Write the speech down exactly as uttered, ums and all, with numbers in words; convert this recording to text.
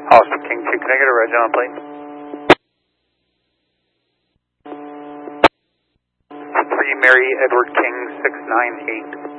Austin King two, can I get a reg on, please? three Mary Edward King six nine eight.